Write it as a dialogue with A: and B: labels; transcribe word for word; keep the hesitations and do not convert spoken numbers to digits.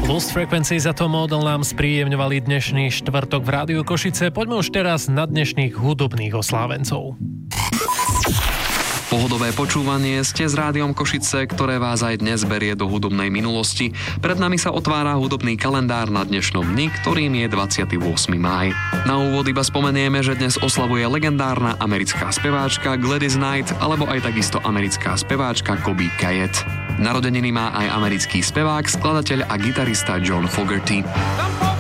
A: Lost Frequencies a Tom Odell nám spríjemňovali dnešný štvrtok v Rádiu Košice. Poďme už teraz na dnešných hudobných oslávencov.
B: Pohodové počúvanie ste s Rádiom Košice, ktoré vás aj dnes berie do hudobnej minulosti. Pred nami sa otvára hudobný kalendár na dnešnom dni, ktorým je dvadsiateho ôsmeho mája. Na úvod iba spomenieme, že dnes oslavuje legendárna americká speváčka Gladys Knight alebo aj takisto americká speváčka Koby Kayet. Narodeniny má aj americký spevák, skladateľ a gitarista John Fogerty.